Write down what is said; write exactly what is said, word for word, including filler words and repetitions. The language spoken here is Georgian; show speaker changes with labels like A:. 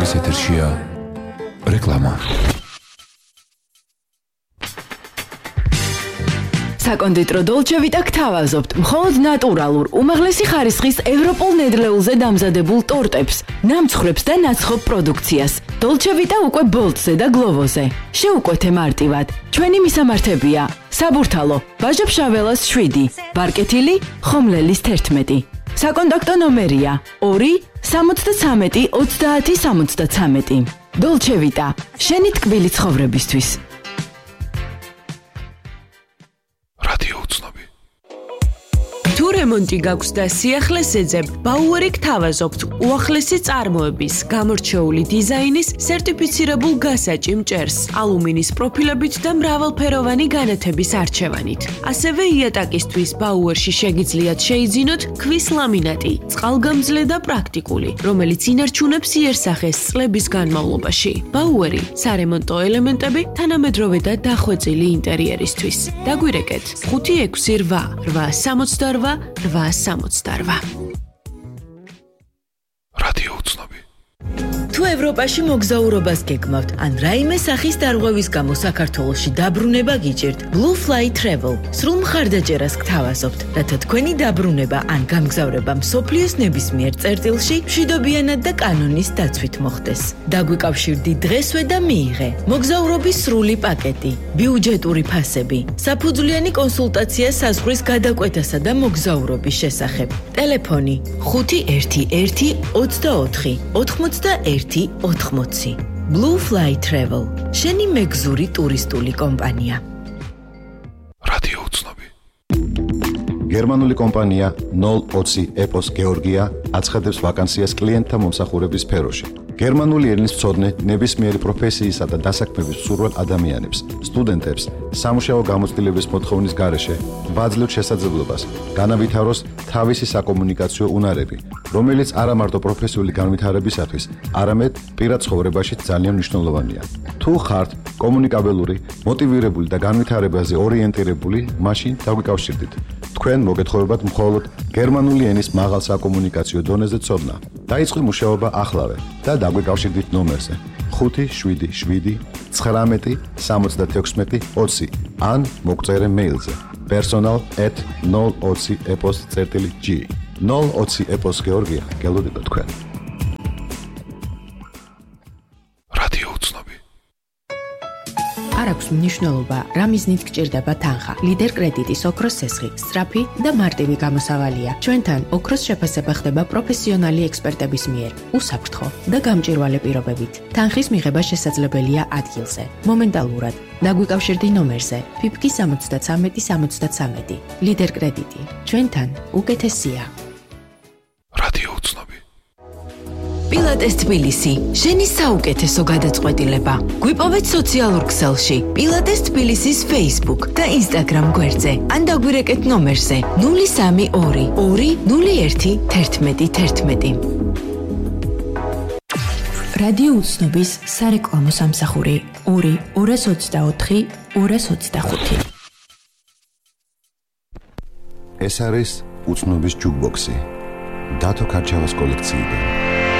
A: ხალხის ეთერშია რეკლამა.
B: საკონდიტრო დოლჩე ვიტა გთავაზობთ მხოლოდ ნატურალურ, უმაღლესი ხარისხის ევროპულ ნედლეულზე დამზადებულ ტორტებს, ნამცხრებს და ნაცხობ პროდუქციას. დოლჩე ვიტა უკვე ბოლტზე და გლოვოზე. შეუკვეთე მარტივად. ჩვენი მისამართებია: საბურთალო, ვაჟა-ფშაველას შვიდი, ბარკეთილი, ხომლელის თერთმეტი. საკონტაქტო ნომერია ორი სამოცდაცამეტი ოცდაათი სამოცდაცამეტი. დოლჩე ვიტა, შენი ტკბილი ცხოვრებისთვის. თუ რემონტი გაქვს და სიახლეს ეძებ, ბაუერი გთავაზობთ უახლესი წარმოების, გამორჩეული დიზაინის, სერტიფიცირებულ გასაჭი მჭერს, ალუმინის პროფილებით და მრავალფეროვანი განათების არჩევანით. ასევე იატაკისთვის ბაუერში შეგიძლიათ შეიძინოთ ქვის ლამინატი, წყალგამძლე და პრაქტიკული, რომელიც ინარჩუნებს იერსახეს წლების განმავლობაში. ბაუერი, სარემონტო ელემენტები, თანამედროვე და დახვეწილი ინტერიერისთვის. დაგვირეკეთ ხუთი ექვსი რვა რვა სამოცდარვა რვა სამოცდარვა.
A: რადიო უცნობი.
B: თუ ევროპაში მოგზაურობას გეგმავთ, ან რაიმე სახის დარღვევის გამო საქართველოში დაბრუნება გიჭირთ, Blue Fly Travel სრულ მხარდაჭერას გთავაზობთ, რათა თქვენი დაბრუნება ან გამგზავრება მსოფლიოს ნებისმიერ წერტილში მშვიდობიანად და კანონის დაცვით მოხდეს. დაგვიკავშირდი დღესვე და მიიღე. მოგზაურობის სრული პაკეტი, ბიუჯეტური ფასები, საფუძვლიანი კონსულტაცია საზღვრის გადაკვეთასა და მოგზაურობის შესახებ. ტელეფონი ხუთი ერთი ერთი ოცდაოთხი ოთხმოცდაერთი ოთხმოცი. Blue Fly Travel, შენი მეგზური ტურისტული კომპანია.
A: რადიო უცნობი.
C: გერმანული კომპანია ნულ ოცი ეპოს გეორგია აცხადებს ვაკანსიას კლიენტთა მომსახურების სფეროში. გერმანული ენის მცოდნე ნებისმიერი პროფესიისა და დასაქმების მსურველ ადამიანებს, სტუდენტებს, სამუშაო გამოცდილების მოთხოვნის გარეშე ვაძლევთ შესაძლებლობას განავითაროს თავისი საკომუნიკაციო უნარები, რომელიც არა მარტო პროფესიული განვითარებისათვის, არამედ პირად ცხოვრებაში ძალიან მნიშვნელოვანია. თუ ხართ კომუნიკაბელური, მოტივირებული და განვითარებაზე ორიენტირებული, მაშინ დაგვიკავშირდით. თქვენ მოგეთხოვებათ მხოლოდ გერმანული ენის მაღალ საკომუნიკაციო დონეზე ცოდნა. დაიწყო მუშაობა ახლავე და დაგვიკავშირდით ნომერზე ხუთი შვიდი შვიდი ცხრამეტი სამოცდათექვსმეტი ოცი ან მოგწერე მეილზე personal at ნულ ოცი epos წერტილი g. ნულ ოცი epos გეორგია, გელოდებით თქვენ.
A: რადიო უცნობი.
D: არ აქვს მნიშვნელობა, რა მიზნით გჭირდება თანხა. ლიდერ კრედიტის ოქროს სესხი, სწრაფი და მარტივი გამოსავალია. ჩვენთან ოქროს შეფასება ხდება პროფესიონალი ექსპერტების მიერ, უსაფრთხო და გამჭვირვალე პირობებით. თანხის მიღება შესაძლებელია ადგილზე, მომენტალურად. დაგვიკავშირდი ნომერზე ფიფკი სამოცდაცამეტი სამოცდაცამეტი. ლიდერ კრედიტი, ჩვენთან უკეთესია.
A: რადიო უცნობი.
B: პილატეს თბილისი, შენი საუკეთესო გადაწყვეტილება. გვიპოვეთ სოციალურ ქსელში, პილატეს თბილისის Facebook და Instagram გვერდზე, ან დაგვირეკეთ ნომერზე ნული სამი ორი ორი ნული ერთი თერთმეტი თერთმეტი.
D: რადიო უცნობის სარეკლამო სამსახური ორი ორას ოცდაოთხი ორას ოცდახუთი.
C: ეს არის უცნობის ჯუკბოქსი. დათო ქარჩავას კოლექციიდან.